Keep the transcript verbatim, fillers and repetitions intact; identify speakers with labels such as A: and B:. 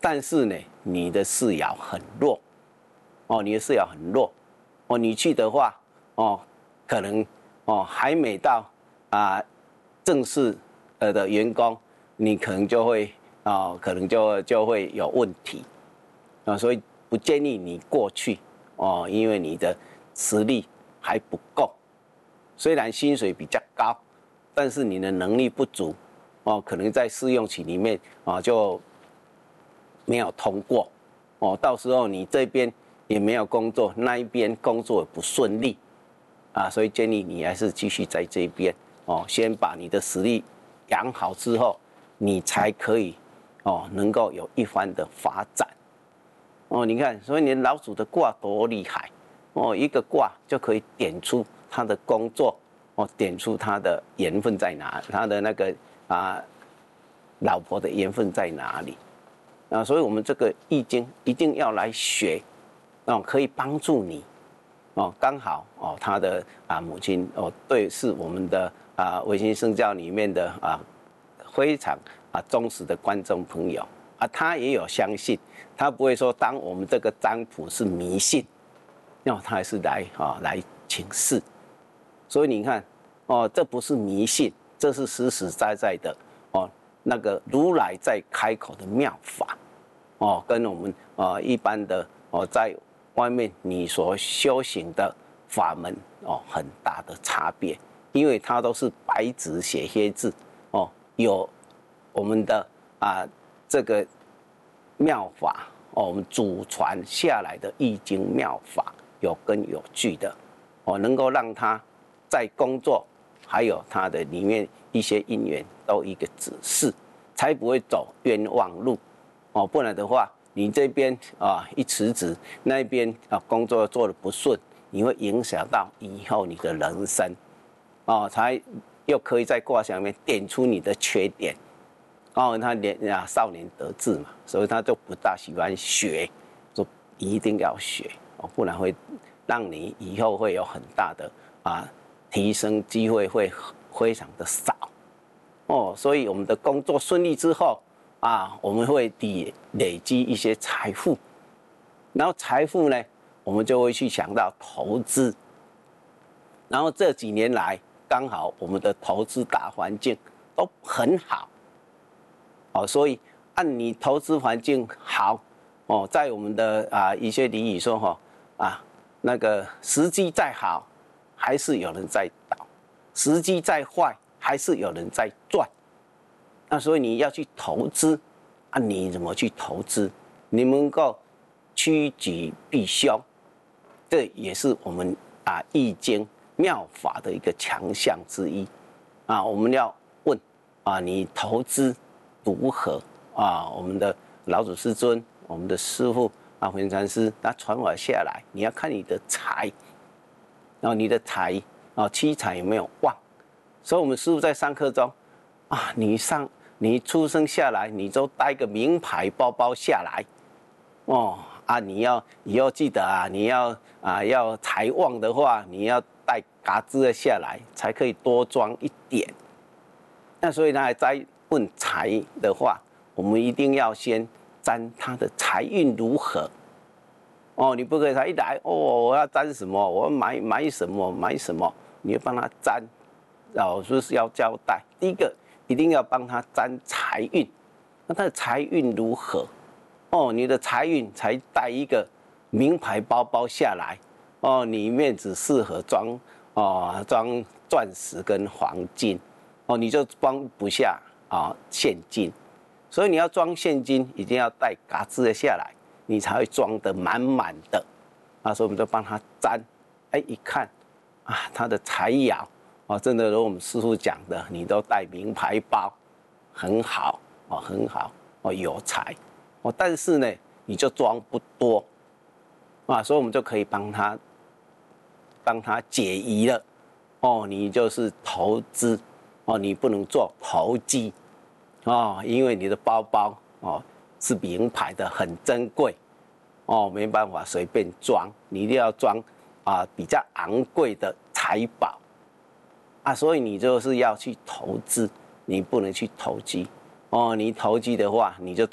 A: 但是呢，你的四爻很弱，哦，你的四爻很弱，哦，你去的话，哦，可能哦还没到啊正式呃的员工，你可能就会啊、哦、可能就就会有问题啊、哦，所以不建议你过去哦，因为你的实力还不够，虽然薪水比较高，但是你的能力不足哦，可能在试用期里面啊、哦、就没有通过哦，到时候你这边也没有工作，那一边工作也不顺利啊，所以建议你还是继续在这边哦，先把你的实力养好之后，你才可以哦能够有一番的发展哦。你看，所以你老鼠的卦多厉害哦，一个卦就可以点出他的工作哦，点出他的缘分在哪，他的那个啊老婆的缘分在哪里。啊，所以我们这个易经一定要来学，哦，可以帮助你，哦，刚好哦，他的啊母亲哦，对，是我们的啊维新圣教里面的啊非常啊忠实的观众朋友啊，他也有相信，他不会说当我们这个占卜是迷信，哦，他还是来啊来请示，所以你看哦，这不是迷信，这是实实在在的哦，那个如来在开口的妙法。哦，跟我们呃一般的哦，在外面你所修行的法门哦，很大的差别，因为它都是白纸写黑字哦，有我们的啊这个妙法哦，我们祖传下来的易经妙法有根有据的哦，能够让他在工作还有他的里面一些因缘都一个指示，才不会走冤枉路。哦，不然的话，你这边啊一辞职，那边啊工作做得不顺，你会影响到以后你的人生，哦，才又可以在卦象里面点出你的缺点，哦，他年啊少年得志嘛，所以他就不大喜欢学，说一定要学哦，不然会让你以后会有很大的啊提升机会会非常的少，哦，所以我们的工作顺利之后。啊，我们会累累积一些财富，然后财富呢，我们就会去想到投资。然后这几年来，刚好我们的投资大环境都很好，哦，所以按你投资环境好，哦，在我们的啊一些俚语说哈啊，那个时机再好，还是有人在倒；时机再坏，还是有人在赚。那所以你要去投资啊，你怎么去投资？你能够趋吉避凶，这也是我们啊易经妙法的一个强项之一啊。我们要问啊，你投资如何啊？我们的老祖师尊，我们的师父啊，慧能禅师，他传法下来，你要看你的财，然后你的财啊，七财有没有旺？所以我们师父在上课中啊，你上。你出生下来，你就带个名牌包包下来，哦啊，你要你要记得啊，你要啊要财旺的话，你要带嘎吱的下来，才可以多装一点。那所以呢，在问财的话，我们一定要先占他的财运如何。哦，你不可以他一来哦，我要占什么，我要买买什么买什么，你要帮他占，老师是要交代。第一个。一定要帮他占财运，那他的财运如何？哦，你的财运才带一个名牌包包下来，哦，里面只适合装哦装钻石跟黄金，哦，你就装不下啊、哦、现金，所以你要装现金，一定要带嘎吱的下来，你才会装得满满的。啊，所以我们就帮他占，哎，一看啊，他的财爻。哦，真的，如我们师父讲的，你都带名牌包，很好哦，很好哦，有财哦，但是呢，你就装不多啊，所以我们就可以帮他帮他解疑了哦，你就是投资哦，你不能做投机哦，因为你的包包哦是名牌的，很珍贵哦，没办法随便装，你一定要装啊比较昂贵的财宝。啊，所以你就是要去投资，你不能去投机哦。你投机的话，你就